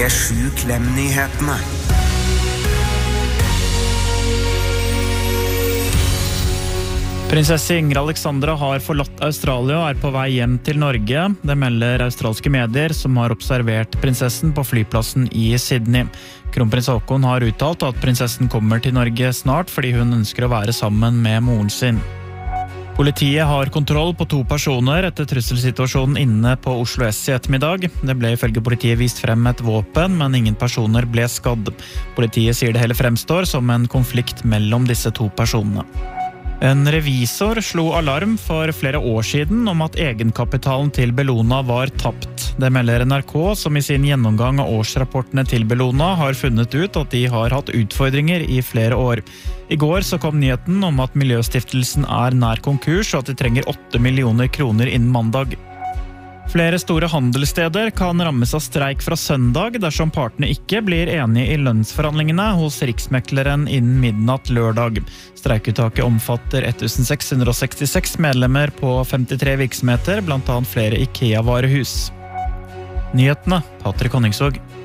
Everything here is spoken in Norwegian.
P7 Klem-nyhetene. Prinsesse Ingrid Alexandra har forlatt Australia og er på vei hjem til Norge. Det melder australske medier som har observert prinsessen på flyplassen i Sydney. Kronprins Haakon har uttalt at prinsessen kommer til Norge snart fordi hun ønsker å være sammen med moren sin. Politiet har kontroll på 2 personer etter trusselsituasjonen inne på Oslo S i ettermiddag. Det ble ifølge politiet vist frem et våpen, men ingen personer ble skadd. Politiet sier det hele fremstår som en konflikt mellom disse 2 personene. En revisor slo alarm for flere år siden om at egenkapitalen til Bellona var tapt. Det melder NRK, som i sin gjennomgang av årsrapportene til Bellona har funnet ut at de har hatt utfordringer i flere år. I går så kom nyheten om at Miljøstiftelsen er nær konkurs og at de trenger 8 millioner kroner innen mandag. Flere store handelssteder kan rammes av streik fra søndag dersom partene ikke blir enige i lønnsforhandlingene hos Riksmekleren innen midnatt lørdag. Streikuttaket omfatter 1666 medlemmer på 53 virksomheter, blant annet flere IKEA-varehus. Nyhetene, Patrick Honningsvåg.